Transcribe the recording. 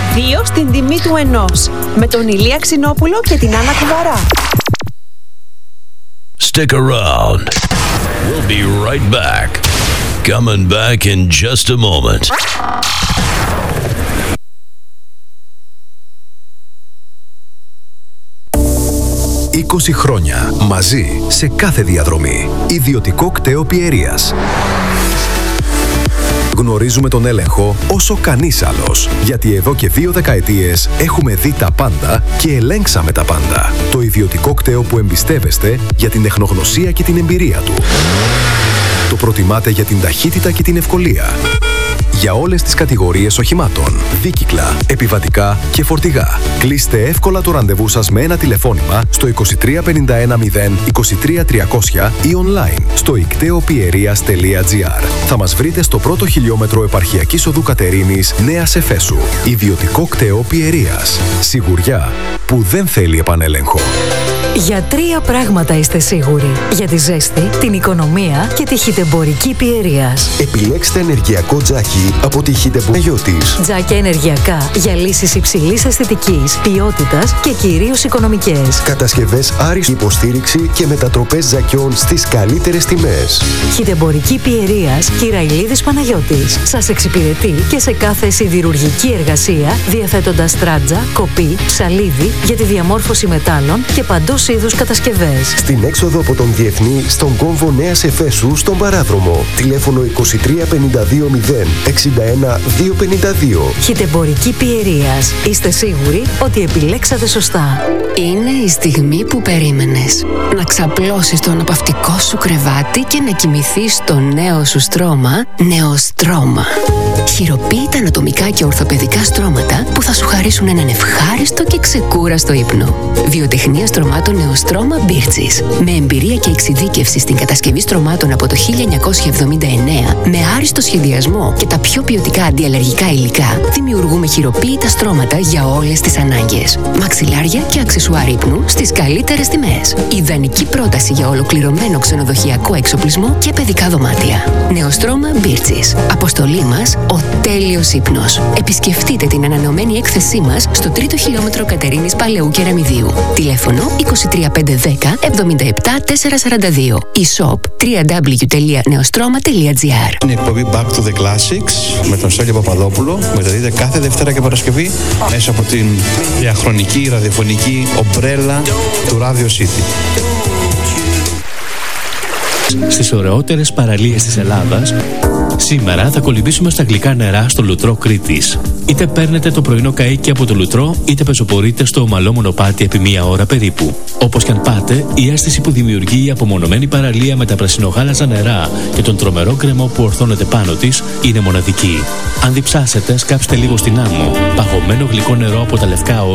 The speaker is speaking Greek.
2 στην τιμή του 1. Με τον Ηλία Ξινόπουλο και την Άννα Κουβαρά. Stick around. We'll be right back. Coming back in just a moment. «20 χρόνια μαζί σε κάθε διαδρομή. Ιδιωτικό κτέο Πιερίας. Γνωρίζουμε τον έλεγχο όσο κανείς άλλος. Γιατί εδώ και 2 δεκαετίες έχουμε δει τα πάντα και ελέγξαμε τα πάντα. Το ιδιωτικό κτέο που εμπιστεύεστε για την τεχνογνωσία και την εμπειρία του. Το προτιμάτε για την ταχύτητα και την ευκολία. Για όλες τις κατηγορίες οχημάτων, δίκυκλα, επιβατικά και φορτηγά. Κλείστε εύκολα το ραντεβού σας με ένα τηλεφώνημα στο 23 51 0 23 300 ή online στο ikteopiereas.gr. Θα μας βρείτε στο πρώτο χιλιόμετρο επαρχιακής οδού Κατερίνης, Νέας Εφέσου. Ιδιωτικό κτέο Πιερίας. Σιγουριά που δεν θέλει επανέλεγχο. Για 3 πράγματα είστε σίγουροι. Για τη ζέστη, την οικονομία και τη χιτεμπορική Πιερίας. Επιλέξτε ενεργειακό τζάκι από τη Χιτεμπορικής. Τζάκια ενεργειακά για λύσεις υψηλής αισθητικής, ποιότητας και κυρίως οικονομικές. Κατασκευές άριστη υποστήριξη και μετατροπές τζακιών στις καλύτερες τιμές. Χιτεμπορική Πιερίας, Κυραϊλίδης Παναγιώτης. Σας εξυπηρετεί και σε κάθε σιδηρουργική εργασία, διαθέτοντας τράτζα, κοπή, ψαλίδι για τη διαμόρφωση μετάλλων και παντός είδους κατασκευές. Στην έξοδο από τον Διεθνή, στον κόμβο Νέας Εφέσου, στον Παράδρομο. Τηλέφωνο 23 52 0 61 252. Χιτεμπορική Πιερίας. Είστε σίγουροι ότι επιλέξατε σωστά. Είναι η στιγμή που περίμενες. Να ξαπλώσεις το αναπαυτικό σου κρεβάτι και να κοιμηθείς στο νέο σου στρώμα Νεοστρώμα. Χειροποίητα ανατομικά και ορθοπαιδικά στρώματα που θα σου χαρίσουν έναν ευχάριστο και ξεκούραστο ύπνο. Βιοτεχνία στρωμάτων Νεοστρώμα Μπίρτσης. Με εμπειρία και εξειδίκευση στην κατασκευή στρωμάτων από το 1979, με άριστο σχεδιασμό και τα πιο ποιοτικά αντιαλλεργικά υλικά, δημιουργούμε χειροποίητα στρώματα για όλες τις ανάγκες. Μαξιλάρια και αξεσουάρ ύπνου στις καλύτερες τιμές. Ιδανική πρόταση για ολοκληρωμένο ξενοδοχειακό εξοπλισμό και παιδικά δωμάτια. Νεοστρώμα Μπίρτσης. Αποστολή μας, ο τέλειος ύπνος. Επισκεφτείτε την ανανεωμένη έκθεσή μας στο 3ο χιλιόμετρο Κατερίνης Παλαιού Κεραμιδίου. Τηλέφωνο 23 510 77 442. E-shop www.neostroma.gr. Είναι η εκπομπή Back to the Classics με τον Στέλιο Παπαδόπουλο. Μεταδίδεται κάθε Δευτέρα και Παρασκευή μέσα από την διαχρονική ραδιοφωνική ομπρέλα του Radio City. Στις ωραιότερες παραλίες της Ελλάδας, σήμερα θα κολυμπήσουμε στα γλυκά νερά στο Λουτρό Κρήτης. Είτε παίρνετε το πρωινό καΐκι από το Λουτρό, είτε πεζοπορείτε στο ομαλό μονοπάτι επί 1 ώρα περίπου. Όπως κι αν πάτε, η αίσθηση που δημιουργεί η απομονωμένη παραλία με τα πρασινογάλαζα νερά και τον τρομερό κρεμό που ορθώνεται πάνω της είναι μοναδική. Αν διψάσετε, σκάψτε λίγο στην άμμο. Παγωμένο γλυκό νερό από τα λευκά